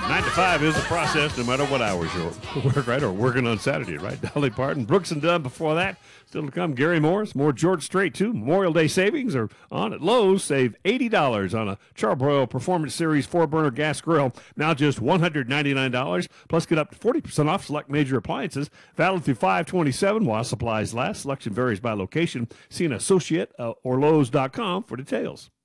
9 to 5 is the process, no matter what hours you work, right? Or working on Saturday, right? Dolly Parton, Brooks and Dunn before that. Still to come, Gary Morris, more George Strait, too. Memorial Day savings are on at Lowe's. Save $80 on a Charbroil Performance Series 4-burner gas grill. Now just $199. Plus, get up to 40% off select major appliances. Valid through 5/27 while supplies last. Selection varies by location. See an associate or Lowe's.com for details.